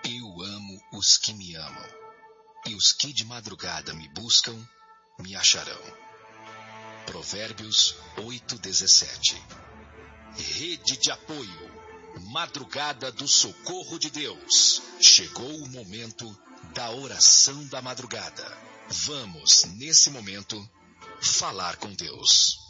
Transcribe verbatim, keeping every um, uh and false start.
Eu amo os que me amam, e os que de madrugada me buscam, me acharão. Provérbios oito, dezessete. Rede de apoio, Madrugada do Socorro de Deus. Chegou o momento da oração da madrugada. Vamos, nesse momento, falar com Deus.